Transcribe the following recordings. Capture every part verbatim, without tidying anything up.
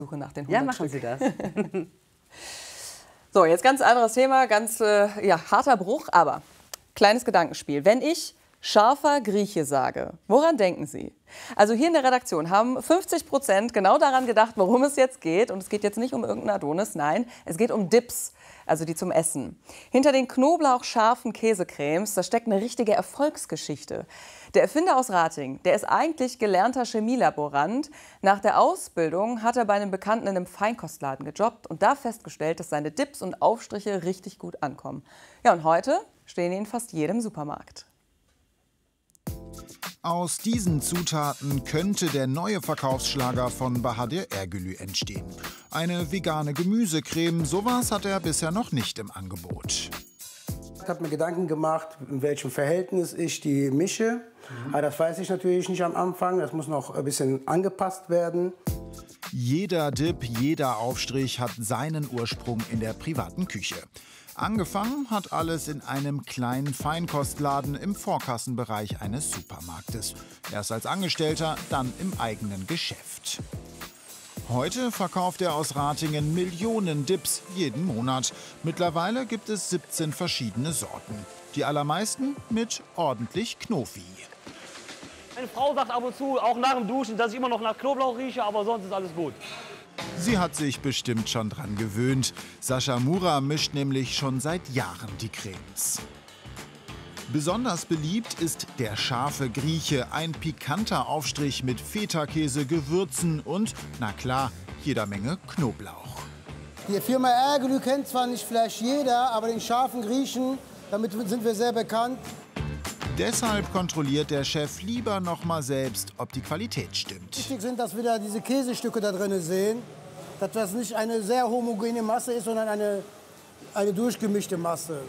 Suche nach den Ja, hundert machen Stück. Sie das. So, jetzt ganz anderes Thema, ganz äh, ja, harter Bruch, aber kleines Gedankenspiel. Wenn ich scharfer Grieche sage, woran denken Sie? Also hier in der Redaktion haben fünfzig Prozent genau daran gedacht, worum es jetzt geht. Und es geht jetzt nicht um irgendeinen Adonis, nein, es geht um Dips, also die zum Essen. Hinter den knoblauchscharfen Käsecremes, da steckt eine richtige Erfolgsgeschichte. Der Erfinder aus Rating, der ist eigentlich gelernter Chemielaborant. Nach der Ausbildung hat er bei einem Bekannten in einem Feinkostladen gejobbt und da festgestellt, dass seine Dips und Aufstriche richtig gut ankommen. Ja, und heute stehen die in fast jedem Supermarkt. Aus diesen Zutaten könnte der neue Verkaufsschlager von Bahadır Ergülü entstehen. Eine vegane Gemüsecreme, sowas hat er bisher noch nicht im Angebot. Ich habe mir Gedanken gemacht, in welchem Verhältnis ich die mische. Mhm. Aber das weiß ich natürlich nicht am Anfang, das muss noch ein bisschen angepasst werden. Jeder Dip, jeder Aufstrich hat seinen Ursprung in der privaten Küche. Angefangen hat alles in einem kleinen Feinkostladen im Vorkassenbereich eines Supermarktes. Erst als Angestellter, dann im eigenen Geschäft. Heute verkauft er aus Ratingen Millionen Dips jeden Monat. Mittlerweile gibt es siebzehn verschiedene Sorten. Die allermeisten mit ordentlich Knofi. Meine Frau sagt ab und zu, auch nach dem Duschen, dass ich immer noch nach Knoblauch rieche, aber sonst ist alles gut. Sie hat sich bestimmt schon dran gewöhnt. Sascha Mura mischt nämlich schon seit Jahren die Cremes. Besonders beliebt ist der scharfe Grieche, ein pikanter Aufstrich mit Feta-Käse, Gewürzen und, na klar, jeder Menge Knoblauch. Die Firma Ergülü kennt zwar nicht vielleicht jeder, aber den scharfen Griechen, damit sind wir sehr bekannt. Deshalb kontrolliert der Chef lieber noch mal selbst, ob die Qualität stimmt. Wichtig sind, dass wir da diese Käsestücke da drin sehen, dass das nicht eine sehr homogene Masse ist, sondern eine, eine durchgemischte Masse.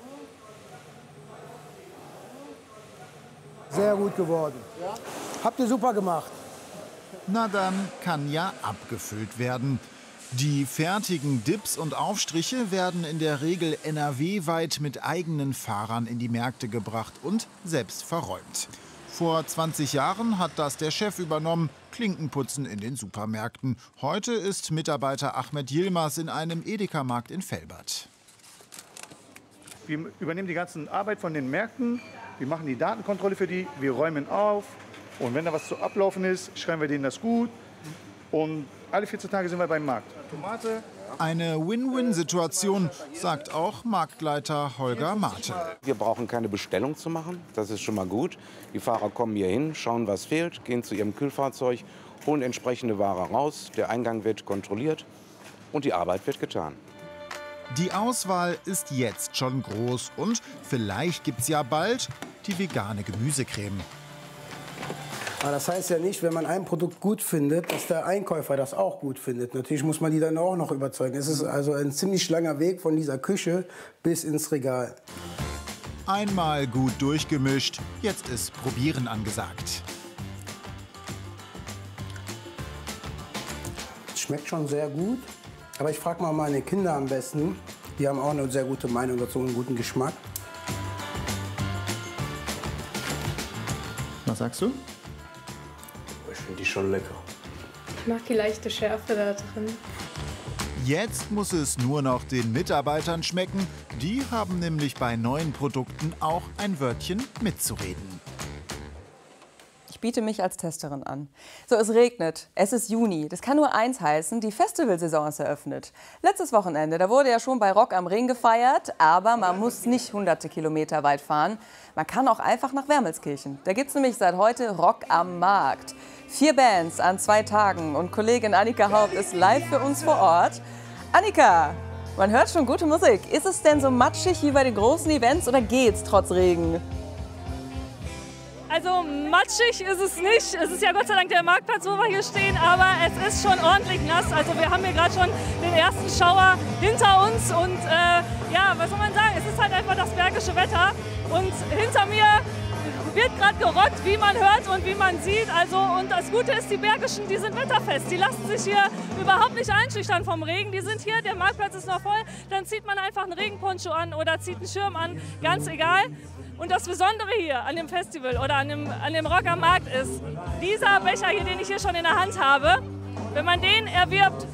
Sehr gut geworden. Ja? Habt ihr super gemacht. Na dann kann ja abgefüllt werden. Die fertigen Dips und Aufstriche werden in der Regel N R W-weit mit eigenen Fahrern in die Märkte gebracht und selbst verräumt. Vor zwanzig Jahren hat das der Chef übernommen, Klinkenputzen in den Supermärkten. Heute ist Mitarbeiter Ahmed Yilmaz in einem Edeka-Markt in Velbert. Wir übernehmen die ganze Arbeit von den Märkten, wir machen die Datenkontrolle für die, wir räumen auf und wenn da was zu ablaufen ist, schreiben wir denen das gut und alle vierzehn Tage sind wir beim Markt. Tomate. Eine Win-Win-Situation, sagt auch Marktleiter Holger Mate. Wir brauchen keine Bestellung zu machen, das ist schon mal gut. Die Fahrer kommen hier hin, schauen, was fehlt, gehen zu ihrem Kühlfahrzeug, holen entsprechende Ware raus, der Eingang wird kontrolliert und die Arbeit wird getan. Die Auswahl ist jetzt schon groß und vielleicht gibt's ja bald die vegane Gemüsecreme. Aber das heißt ja nicht, wenn man ein Produkt gut findet, dass der Einkäufer das auch gut findet. Natürlich muss man die dann auch noch überzeugen. Es ist also ein ziemlich langer Weg von dieser Küche bis ins Regal. Einmal gut durchgemischt, jetzt ist Probieren angesagt. Es schmeckt schon sehr gut, aber ich frage mal meine Kinder am besten. Die haben auch eine sehr gute Meinung dazu und einen guten Geschmack. Was sagst du? Ich finde die schon lecker. Ich mag die leichte Schärfe da drin. Jetzt muss es nur noch den Mitarbeitern schmecken. Die haben nämlich bei neuen Produkten auch ein Wörtchen mitzureden. Ich biete mich als Testerin an. So, es regnet, es ist Juni. Das kann nur eins heißen, die Festivalsaison ist eröffnet. Letztes Wochenende, da wurde ja schon bei Rock am Ring gefeiert, aber man muss nicht hunderte Kilometer weit fahren. Man kann auch einfach nach Wermelskirchen. Da gibt es nämlich seit heute Rock am Markt. Vier Bands an zwei Tagen und Kollegin Annika Haupt ist live für uns vor Ort. Annika, man hört schon gute Musik. Ist es denn so matschig wie bei den großen Events oder geht's trotz Regen? Also matschig ist es nicht. Es ist ja Gott sei Dank der Marktplatz, wo wir hier stehen, aber es ist schon ordentlich nass. Also wir haben hier gerade schon den ersten Schauer hinter uns und äh, ja, was soll man sagen, es ist halt einfach das bergische Wetter und hinter mir wird gerade gerockt, wie man hört und wie man sieht. Also, und das Gute ist, die Bergischen, die sind wetterfest. Die lassen sich hier überhaupt nicht einschüchtern vom Regen. Die sind hier, der Marktplatz ist noch voll. Dann zieht man einfach einen Regenponcho an oder zieht einen Schirm an, ganz egal. Und das Besondere hier an dem Festival oder an dem, an dem Rock am Markt ist, dieser Becher hier, den ich hier schon in der Hand habe, Wenn man den erwirbt,